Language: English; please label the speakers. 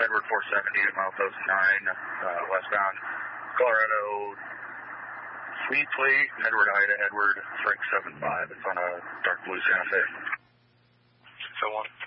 Speaker 1: Edward 470 at milepost 9, westbound Colorado Sweetly, Edward Ida, Edward Frank 75. It's on a dark blue Santa Fe.
Speaker 2: 601.